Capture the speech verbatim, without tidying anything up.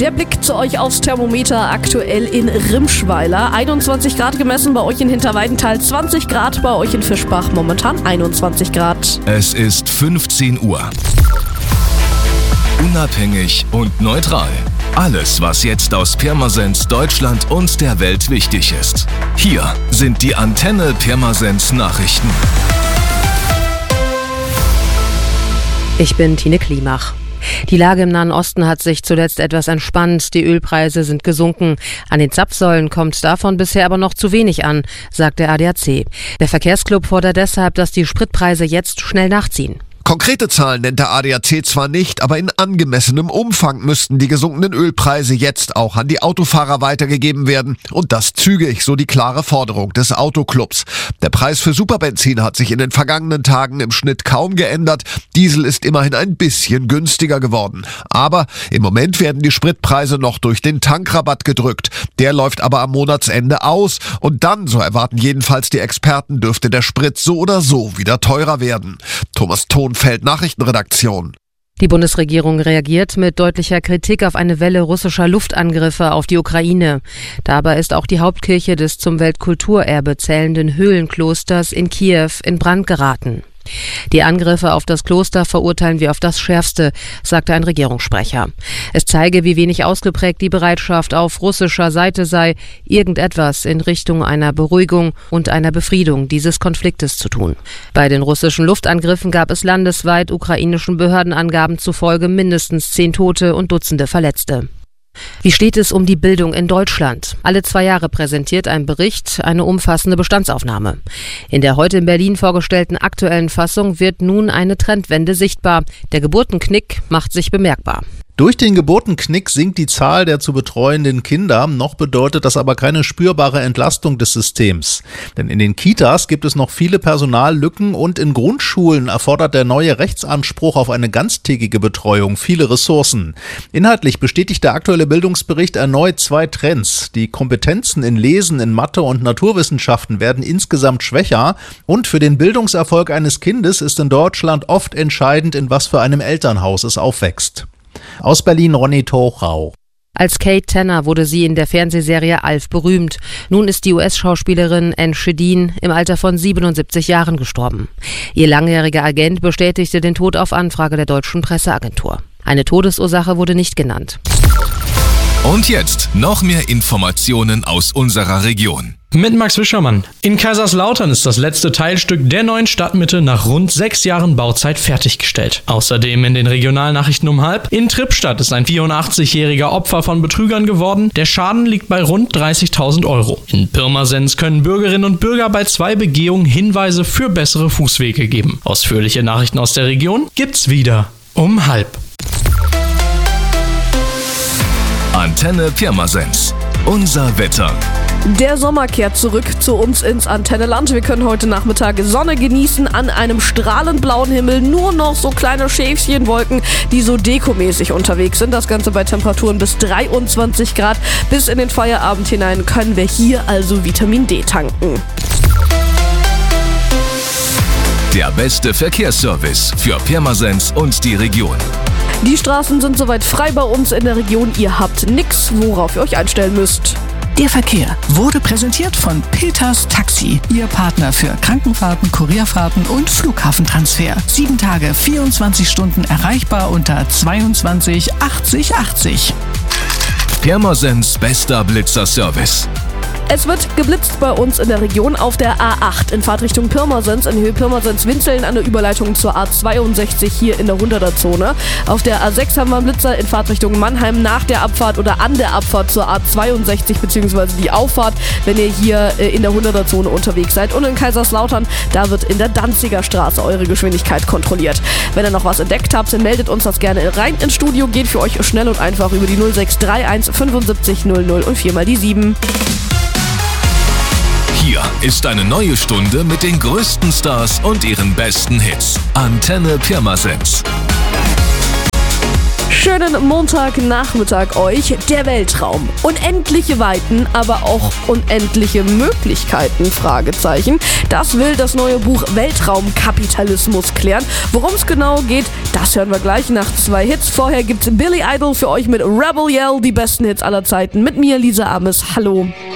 Der Blick zu euch aufs Thermometer aktuell in Rimschweiler. einundzwanzig Grad gemessen, bei euch in Hinterweidenthal zwanzig Grad, bei euch in Fischbach momentan einundzwanzig Grad. Es ist fünfzehn Uhr. Unabhängig und neutral. Alles, was jetzt aus Pirmasens, Deutschland und der Welt wichtig ist. Hier sind die Antenne Pirmasens Nachrichten. Ich bin Tine Klimach. Die Lage im Nahen Osten hat sich zuletzt etwas entspannt. Die Ölpreise sind gesunken. An den Zapfsäulen kommt davon bisher aber noch zu wenig an, sagt der A D A C. Der Verkehrsclub fordert deshalb, dass die Spritpreise jetzt schnell nachziehen. Konkrete Zahlen nennt der A D A C zwar nicht, aber in angemessenem Umfang müssten die gesunkenen Ölpreise jetzt auch an die Autofahrer weitergegeben werden. Und das zügig, so die klare Forderung des Autoclubs. Der Preis für Superbenzin hat sich in den vergangenen Tagen im Schnitt kaum geändert. Diesel ist immerhin ein bisschen günstiger geworden. Aber im Moment werden die Spritpreise noch durch den Tankrabatt gedrückt. Der läuft aber am Monatsende aus. Und dann, so erwarten jedenfalls die Experten, dürfte der Sprit so oder so wieder teurer werden. Thomas Thon, Feld Nachrichtenredaktion. Die Bundesregierung reagiert mit deutlicher Kritik auf eine Welle russischer Luftangriffe auf die Ukraine. Dabei ist auch die Hauptkirche des zum Weltkulturerbe zählenden Höhlenklosters in Kiew in Brand geraten. Die Angriffe auf das Kloster verurteilen wir auf das Schärfste, sagte ein Regierungssprecher. Es zeige, wie wenig ausgeprägt die Bereitschaft auf russischer Seite sei, irgendetwas in Richtung einer Beruhigung und einer Befriedung dieses Konfliktes zu tun. Bei den russischen Luftangriffen gab es landesweit ukrainischen Behördenangaben zufolge mindestens zehn Tote und Dutzende Verletzte. Wie steht es um die Bildung in Deutschland? Alle zwei Jahre präsentiert ein Bericht eine umfassende Bestandsaufnahme. In der heute in Berlin vorgestellten aktuellen Fassung wird nun eine Trendwende sichtbar. Der Geburtenknick macht sich bemerkbar. Durch den Geburtenknick sinkt die Zahl der zu betreuenden Kinder, noch bedeutet das aber keine spürbare Entlastung des Systems. Denn in den Kitas gibt es noch viele Personallücken und in Grundschulen erfordert der neue Rechtsanspruch auf eine ganztägige Betreuung viele Ressourcen. Inhaltlich bestätigt der aktuelle Bildungsbericht erneut zwei Trends. Die Kompetenzen in Lesen, in Mathe und Naturwissenschaften werden insgesamt schwächer und für den Bildungserfolg eines Kindes ist in Deutschland oft entscheidend, in was für einem Elternhaus es aufwächst. Aus Berlin Ronny Tochau. Als Kate Tanner wurde sie in der Fernsehserie Alf berühmt. Nun ist die U S-Schauspielerin Anne Shedin im Alter von siebenundsiebzig Jahren gestorben. Ihr langjähriger Agent bestätigte den Tod auf Anfrage der deutschen Presseagentur. Eine Todesursache wurde nicht genannt. Und jetzt noch mehr Informationen aus unserer Region. Mit Max Wischermann. In Kaiserslautern ist das letzte Teilstück der neuen Stadtmitte nach rund sechs Jahren Bauzeit fertiggestellt. Außerdem in den Regionalnachrichten um halb. In Trippstadt ist ein vierundachtzigjähriger Opfer von Betrügern geworden. Der Schaden liegt bei rund dreißigtausend Euro. In Pirmasens können Bürgerinnen und Bürger bei zwei Begehungen Hinweise für bessere Fußwege geben. Ausführliche Nachrichten aus der Region gibt's wieder um halb. Antenne Pirmasens. Unser Wetter. Der Sommer kehrt zurück zu uns ins Antenneland. Wir können heute Nachmittag Sonne genießen an einem strahlend blauen Himmel. Nur noch so kleine Schäfchenwolken, die so dekomäßig unterwegs sind. Das Ganze bei Temperaturen bis dreiundzwanzig Grad. Bis in den Feierabend hinein können wir hier also Vitamin D tanken. Der beste Verkehrsservice für Pirmasens und die Region. Die Straßen sind soweit frei bei uns in der Region. Ihr habt nix, worauf ihr euch einstellen müsst. Der Verkehr wurde präsentiert von Peters Taxi, Ihr Partner für Krankenfahrten, Kurierfahrten und Flughafentransfer. Sieben Tage, vierundzwanzig Stunden erreichbar unter zweiundzwanzig achtzig achtzig. Pirmasens bester Blitzerservice. Es wird geblitzt bei uns in der Region auf der A acht in Fahrtrichtung Pirmasens, in Höhe Pirmasens-Winzeln an der Überleitung zur A zweiundsechzig hier in der hunderter-Zone. Auf der A sechs haben wir einen Blitzer in Fahrtrichtung Mannheim nach der Abfahrt oder an der Abfahrt zur A zweiundsechzig bzw. die Auffahrt, wenn ihr hier in der hunderter-Zone unterwegs seid. Und in Kaiserslautern, da wird in der Danziger Straße eure Geschwindigkeit kontrolliert. Wenn ihr noch was entdeckt habt, dann meldet uns das gerne rein ins Studio. Geht für euch schnell und einfach über die null sechs drei eins fünfundsiebzig null null und viermal die sieben. Hier ist eine neue Stunde mit den größten Stars und ihren besten Hits. Antenne Pirmasens. Schönen Montagnachmittag euch. Der Weltraum. Unendliche Weiten, aber auch unendliche Möglichkeiten, Fragezeichen. Das will das neue Buch Weltraumkapitalismus klären. Worum es genau geht, das hören wir gleich nach zwei Hits. Vorher gibt's Billy Idol für euch mit Rebel Yell, die besten Hits aller Zeiten. Mit mir, Lisa Ames. Hallo.